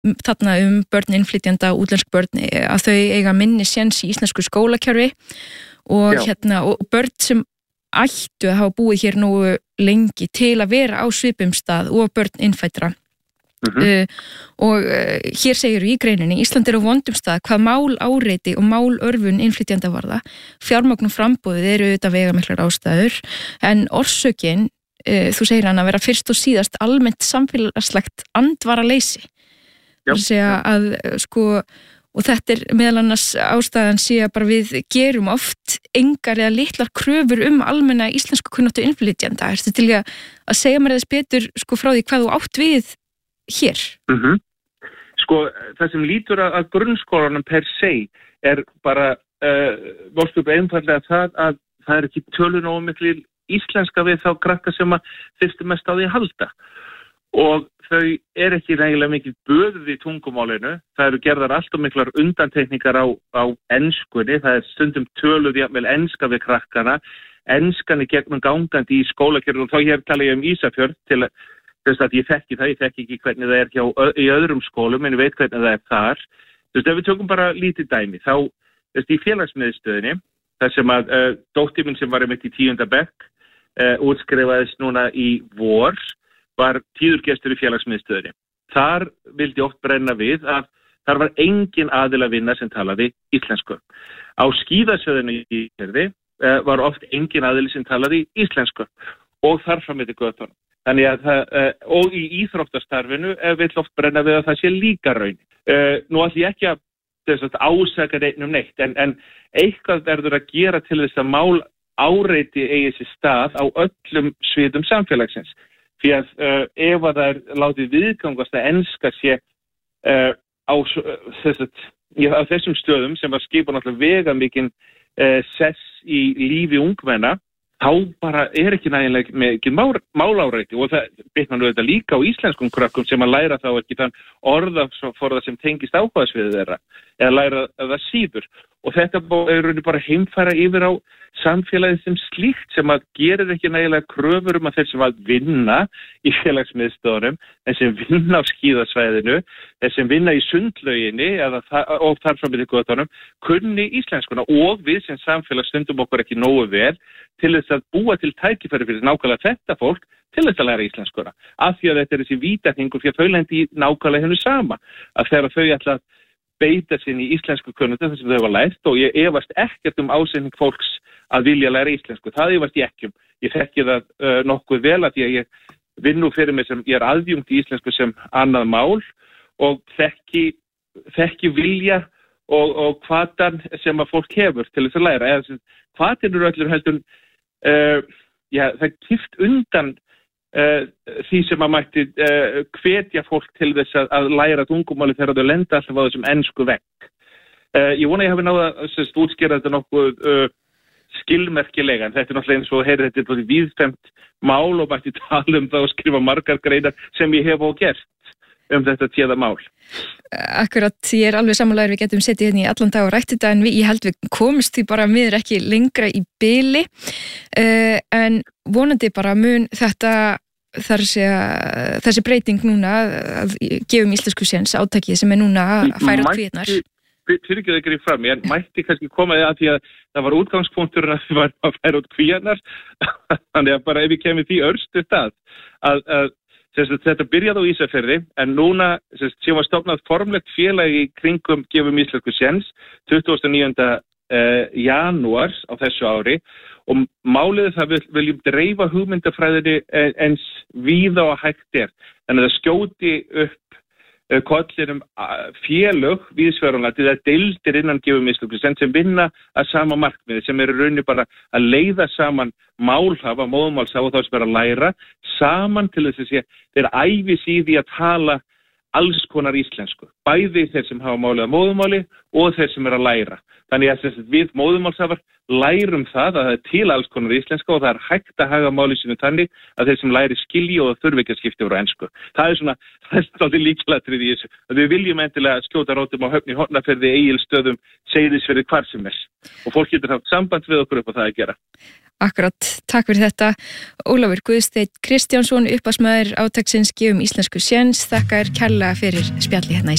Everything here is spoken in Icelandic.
þarna börn innflytjenda, útlensk börn, að þau eiga minni séns í íslensku skólakerfi og og börn sem ættu að hafa búið hér nógu lengi til að vera á svipum stað og börn innfæddra. Og hér segir í greininni Ísland á vondum stað hvað mál áreiti og mál örfun innflytjenda varða. Fjármagn og framboðið eru auðvitað veigamiklar ástæður en orsökin, þú segir hann að vera fyrst og síðast almennt samfélagslegt andvaraleysi. Og þetta meðal annars ástæðan sé að bara við gerum oft engar eða litlar kröfur almenna íslensku kunnáttu innflytjenda. Ertu til að segja mér þess betur frá því hvað þú átt við hér? Það sem lítur að grunnskólanum per se bara vorstup einfallega það að það ekki tölun og mikil íslenska við þá krakka sem að þyrftu mest á því að halda. Og þau ekki nægilega mikið böðuð í tungumálinu. Það eru gerðar allt og miklar undantekningar á enskunni. Það stundum töluð jafnvel enska við krakkana. Enskan gegnum gangandi í skólakerfinu og þá hér tala ég Ísafjörð til þess að ég þekki ekki hvernig það í öðrum skólum, en ég veit hvernig það þar. Ef við tökum bara lítið dæmi, þá í félagsmiðstöðinni, þar sem að dóttir mín sem var einmitt í 10. bekk, útskrifaðist núna í vor, var tíðurgestur í félagsmiðstöðinni. Þar vildi oft brenna við að þar var engin aðila vinna sem talaði íslensku. Á skíðasvæðinu í Ísafirði var oft engin aðili sem talaði íslensku og þar fram eftir götunum. Þannig að og í íþróttastarfinu vill oft brenna við að það sé líka raun. Nú ætla ég ekki að ásaka neitt, en eitthvað verður að gera til þess að mál áreiti eigi sér stað á öllum sviðum samfélagsins. Því að ef að það látið viðgangast að enska sé á þessum stöðum sem var skipa náttúrulega vegamikinn sess í lífi ungmenna, þá bara ekki nægilega mikið máláreiti og það bitnar nú þetta líka á íslenskum krökkum sem að læra þá ekki þann orðaforða sem tengist áhugasviði þeirra eða læra það síður. Og þetta bara heimfæra yfir á samfélagið sem slíkt sem að gerir ekki nægilega kröfur að þeir sem að vinna í félagsmiðstöðunum, þeir sem vinna á skíðasvæðinu, þeir sem vinna í sundlauginni og þar fram með götunum, kunni íslenskuna og við sem samfélag stundum okkur ekki nógu vel til þess að búa til tækifæri fyrir nákvæmlega þetta fólk til þess að læra íslenskuna. Af því að þetta þessi vítatingur því að þau lendi í nákvæmlega hennu sama. Að þegar þau ætla að beita sinni í íslensku kunnáttu þar sem þau hafa lært og ég efast ekkert ásetning fólks að vilja læra íslensku. Það efast ég ekki Ég þekki það nokkuð vel að því að ég vinn nú fyrir mig sem ég aðjunkt í íslensku sem annað mál og þekki vilja og hvatan sem að fólk hefur til þess að læra. Hvatin eru öllum heldur það kipt undan því sem að mætti hvetja fólk til þess að læra tungumáli þegar þau lenda alltaf á þessum ensku vegg. Ég vona ég hafi náða að útskýra þetta nokkuð skilmerkilega, en þetta náttúrulega eins og þetta er víðfemt mál og mætti tala það og skrifa margar greinar sem ég hef gert þetta téða mál. Akkurat, ég alveg sammálaður, við getum setið hérna í allan dag og rætt þetta, en ég held við komumst því bara miður ekki lengra í bili, en vonandi bara mun þetta þessi breyting núna að gefum íslensku séns átakið sem er núna að færa kvíðnar. Fyrir ekki það fram, ég mætti kannski koma að því að það var útgangspunkturinn að þið var að færa út kvíðnar, þannig að bara ef við kemum því örstu stað að þetta byrjaði á Ísafirði, en núna sem var stofnað formlegt félag í kringum gefum íslensku séns 29. janúar á þessu ári og málið það viljum dreifa hugmyndafræðinni eins víða og hægt þannig að það skjóti upp kollinum félög víðsvegarlandi eða deildir innan gefum íslensku séns sem vinna að sama markmiði sem eru rauninni bara að leiða saman málhafa, móðmálshafa og þá sem er að læra saman til þess að sé þeir æfis í því að tala alls konar íslensku, bæði þeir sem hafa málið að móðmáli og þeir sem er að læra. Þannig að við móðmálshafar lærum það að það er til alls konar íslenska og það er hægt að haga máli sínu þannig að þeir sem læri skilji og þurfi ekki að skipta yfir á ensku. Það er svolítið líkilatrið í þessu. Við viljum endilega skjóta rótum á Höfn í Hornafirði, Egilsstöðum, Seyðisfirði, hvar sem er. og fólk getur haft samband við okkur upp á það að gera. Akkurat, takk fyrir þetta. Ólafur Guðsteinn Kristjánsson, upphafsmaður átaksins Gefum íslensku séns, þakka kærlega fyrir spjalli hérna í